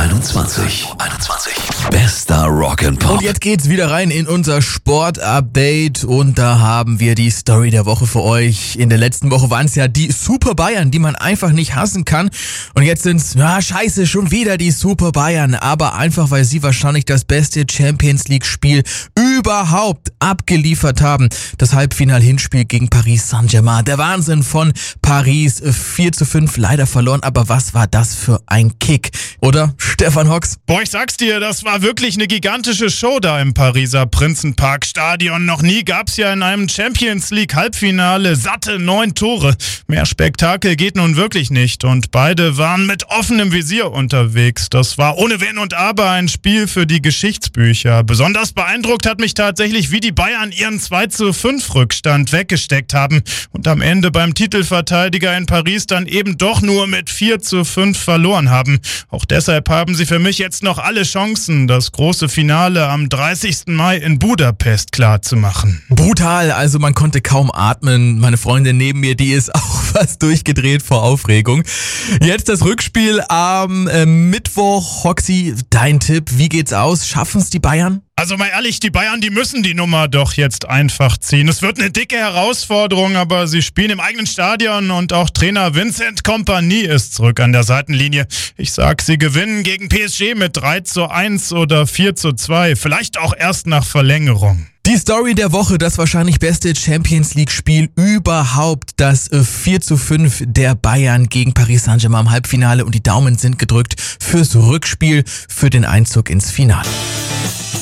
21. Bester Rock'n'Pop. Und jetzt geht's wieder rein in unser Sport-Update und da haben wir die Story der Woche für euch. In der letzten Woche waren es ja die Super Bayern, die man einfach nicht hassen kann. Und jetzt sind's, scheiße, schon wieder die Super Bayern. Aber einfach, weil sie wahrscheinlich das beste Champions-League-Spiel überhaupt abgeliefert haben. Das Halbfinal-Hinspiel gegen Paris Saint-Germain. Der Wahnsinn von Paris. 4:5 leider verloren. Aber was war das für ein Kick? Oder, Stefan Hocks? Boah, ich sag's dir, das war wirklich eine gigantische Show da im Pariser Prinzenpark-Stadion. Noch nie gab's ja in einem Champions-League-Halbfinale satte 9 Tore. Mehr Spektakel geht nun wirklich nicht. Und beide waren mit offenem Visier unterwegs. Das war ohne Wenn und Aber ein Spiel für die Geschichtsbücher. Besonders beeindruckt hat mich tatsächlich, wie die Bayern ihren 2:5 Rückstand weggesteckt haben und am Ende beim Titelverteidiger in Paris dann eben doch nur mit 4:5 verloren haben. Auch deshalb haben sie für mich jetzt noch alle Chancen, das große Finale am 30. Mai in Budapest klarzumachen. Brutal, also man konnte kaum atmen. Meine Freundin neben mir, die ist auch fast durchgedreht vor Aufregung. Jetzt das Rückspiel am Mittwoch. Hoxi, dein Tipp, wie geht's aus? Schaffen's die Bayern? Also mal ehrlich, die Bayern, die müssen die Nummer doch jetzt einfach ziehen. Es wird eine dicke Herausforderung, aber sie spielen im eigenen Stadion und auch Trainer Vincent Kompany ist zurück an der Seitenlinie. Ich sag, sie gewinnen gegen PSG mit 3:1 oder 4:2, vielleicht auch erst nach Verlängerung. Die Story der Woche, das wahrscheinlich beste Champions-League-Spiel überhaupt, das 4:5 der Bayern gegen Paris Saint-Germain im Halbfinale und die Daumen sind gedrückt fürs Rückspiel, für den Einzug ins Finale.